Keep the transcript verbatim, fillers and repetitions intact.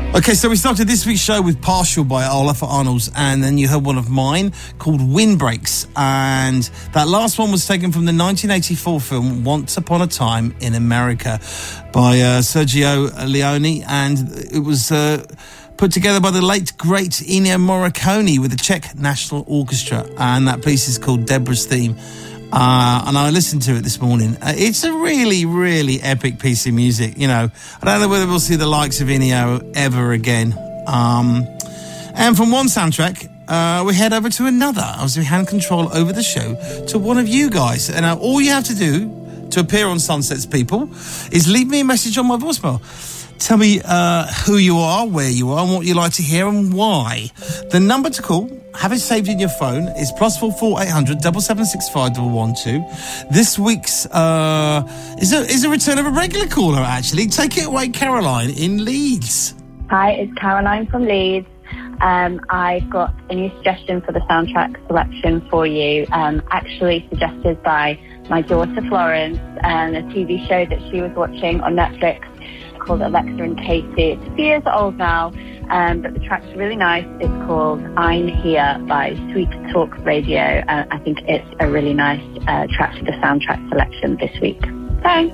Okay, so we started this week's show with Partial by Olafur Arnalds, and then you heard one of mine called Windbreaks, and that last one was taken from the nineteen eighty-four film Once Upon a Time in America by uh, Sergio Leone, and it was uh, put together by the late, great Ennio Morricone with the Czech National Orchestra, and that piece is called Deborah's Theme. Uh, and I listened to it this morning. Uh, it's a really, really epic piece of music. You know, I don't know whether we'll see the likes of Ennio ever again. Um, and from one soundtrack, uh, we head over to another. I was in hand control over the show to one of you guys. And uh, all you have to do to appear on Sunsets, people, is leave me a message on my voicemail. Tell me uh, who you are, where you are, and what you like to hear and why. The number to call, have it saved in your phone, is plus four four eight hundred double seven six five double one two. This week's uh, is a is a return of a regular caller. Actually, take it away, Caroline in Leeds. Hi, it's Caroline from Leeds. Um, I've got a new suggestion for the soundtrack selection for you. Um, actually suggested by my daughter Florence, and a T V show that she was watching on Netflix called Alexa and Katie. It's a few years old now, um, but the track's really nice. It's called I'm Here by Sweet Talk Radio. Uh, I think it's a really nice uh, track for the soundtrack selection this week. Thanks.